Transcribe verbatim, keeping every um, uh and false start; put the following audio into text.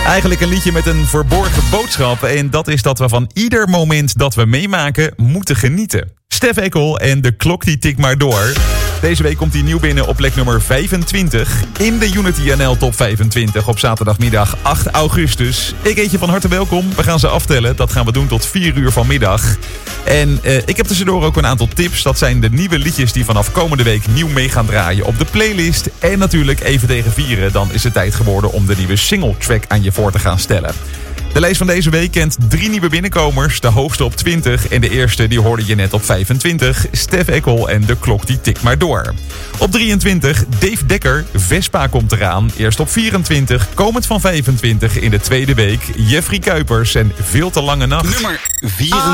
Eigenlijk een liedje met een verborgen boodschap. En dat is dat we van ieder moment dat we meemaken moeten genieten. Stef Ekkel en de klok die tikt maar door. Deze week komt hij nieuw binnen op plek nummer vijfentwintig. In de Unity N L Top vijfentwintig op zaterdagmiddag acht augustus. Ik heet je van harte welkom. We gaan ze aftellen. Dat gaan we doen tot vier uur vanmiddag. En uh, ik heb tussendoor ook een aantal tips. Dat zijn de nieuwe liedjes die vanaf komende week nieuw mee gaan draaien op de playlist. En natuurlijk even tegen vieren. Dan is het tijd geworden om de nieuwe single track aan je voor te gaan stellen. De lijst van deze week kent drie nieuwe binnenkomers. De hoogste op twintig en de eerste die hoorde je net op vijfentwintig. Stef Ekkel en de klok die tikt maar door. Op drieëntwintig Dave Dekker, Vespa komt eraan. Eerst op vierentwintig, komend van vijfentwintig in de tweede week. Jeffrey Kuipers en Veel te lange nacht. Nummer vier.